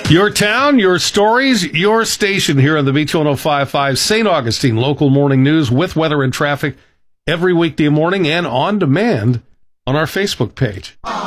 Your town, your stories, your station here on the Beach 105.5 St. Augustine Local Morning News with weather and traffic every weekday morning and on demand on our Facebook page.